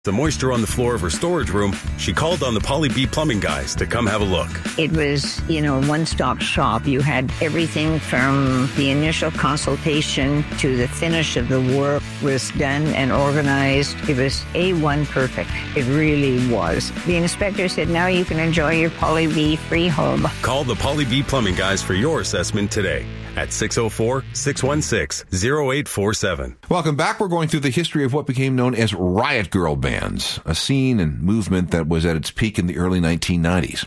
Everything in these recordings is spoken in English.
The moisture on the floor of her storage room, she called on the Polly B Plumbing guys to come have a look. It was, a one-stop shop. You had everything from the initial consultation to the finish of the work was done and organized. It was A1 perfect. It really was. The inspector said, now you can enjoy your Polly B free home. Call the Polly B Plumbing guys for your assessment today at 604-616-0847. Welcome back. We're going through the history of what became known as riot girl bands, a scene and movement that was at its peak in the early 1990s.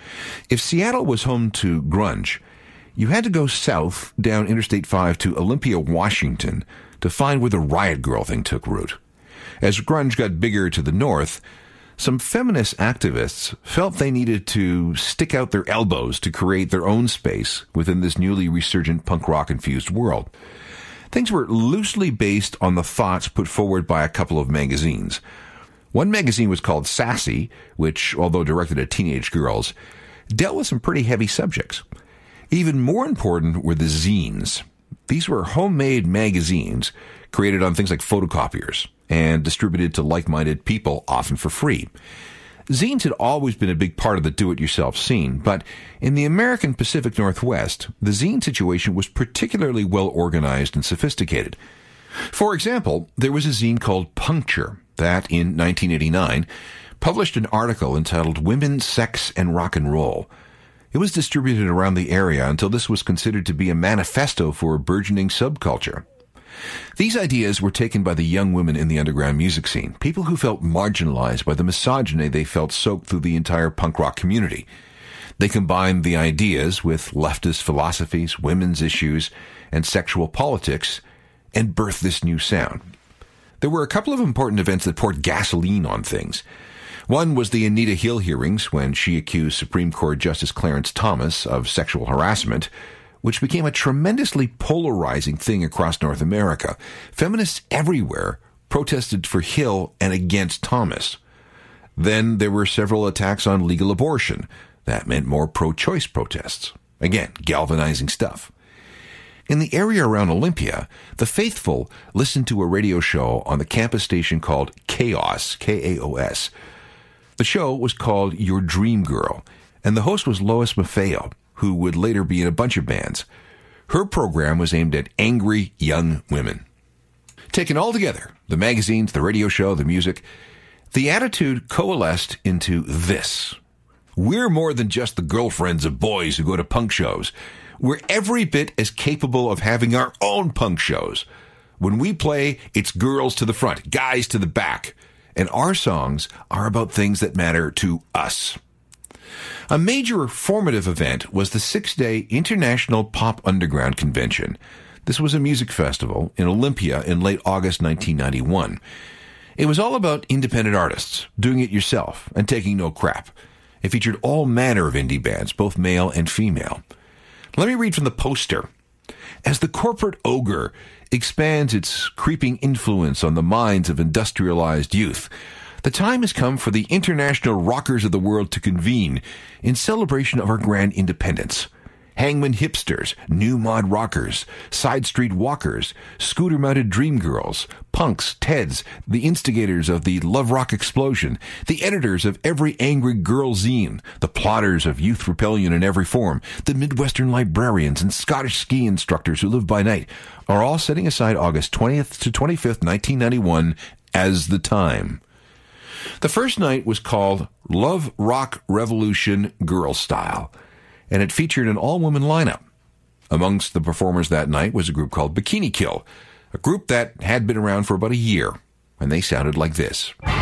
If Seattle was home to grunge, you had to go south down Interstate 5 to Olympia, Washington, to find where the riot girl thing took root. As grunge got bigger to the north, some feminist activists felt they needed to stick out their elbows to create their own space within this newly resurgent punk rock-infused world. Things were loosely based on the thoughts put forward by a couple of magazines. One magazine was called Sassy, which, although directed at teenage girls, dealt with some pretty heavy subjects. Even more important were the zines. These were homemade magazines created on things like photocopiers and distributed to like-minded people, often for free. Zines had always been a big part of the do-it-yourself scene, but in the American Pacific Northwest, the zine situation was particularly well organized and sophisticated. For example, there was a zine called Puncture that, in 1989, published an article entitled Women, Sex, and Rock and Roll. It was distributed around the area until this was considered to be a manifesto for a burgeoning subculture. These ideas were taken by the young women in the underground music scene, people who felt marginalized by the misogyny they felt soaked through the entire punk rock community. They combined the ideas with leftist philosophies, women's issues, and sexual politics, and birthed this new sound. There were a couple of important events that poured gasoline on things. One was the Anita Hill hearings, when she accused Supreme Court Justice Clarence Thomas of sexual harassment, which became a tremendously polarizing thing across North America. Feminists everywhere protested for Hill and against Thomas. Then there were several attacks on legal abortion. That meant more pro-choice protests. Again, galvanizing stuff. In the area around Olympia, the faithful listened to a radio show on the campus station called Chaos, K-A-O-S. The show was called Your Dream Girl, and the host was Lois Maffeo, who would later be in a bunch of bands. Her program was aimed at angry young women. Taken all together, the magazines, the radio show, the music, the attitude coalesced into this. We're more than just the girlfriends of boys who go to punk shows. We're every bit as capable of having our own punk shows. When we play, it's girls to the front, guys to the back. And our songs are about things that matter to us. A major formative event was the 6-day International Pop Underground Convention. This was a music festival in Olympia in late August 1991. It was all about independent artists, doing it yourself, and taking no crap. It featured all manner of indie bands, both male and female. Let me read from the poster. As the corporate ogre expands its creeping influence on the minds of industrialized youth, the time has come for the international rockers of the world to convene in celebration of our grand independence. Hangman hipsters, new mod rockers, side street walkers, scooter-mounted dream girls, punks, Teds, the instigators of the love rock explosion, the editors of every angry girl zine, the plotters of youth rebellion in every form, the Midwestern librarians and Scottish ski instructors who live by night, are all setting aside August 20th to 25th, 1991 as the time. The first night was called Love Rock Revolution Girl Style, and it featured an all-woman lineup. Amongst the performers that night was a group called Bikini Kill, a group that had been around for about a year, and they sounded like this.